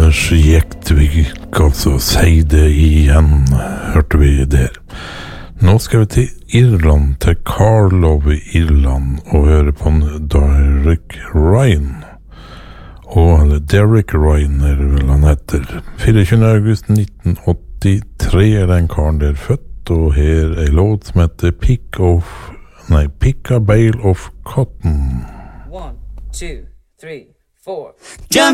Jektvik, altså si det igjen, hørte vi der. Nå skal vi til Irland, til Carlow i Irland, og høre på en Derek Ryan. Eller Derek Ryan er det vel han heter. 24. august 1983 er den karen der født, og her er en låt som heter Pick a Bale of Cotton. 1, 2, 3, 4.